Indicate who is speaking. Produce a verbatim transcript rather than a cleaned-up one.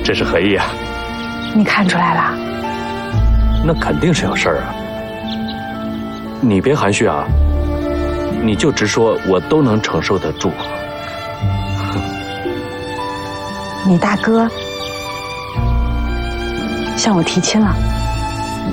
Speaker 1: 这是何意啊？
Speaker 2: 你看出来了？
Speaker 1: 那肯定是有事儿啊！你别含蓄啊，你就直说，我都能承受得住。
Speaker 2: 你大哥向我提亲了。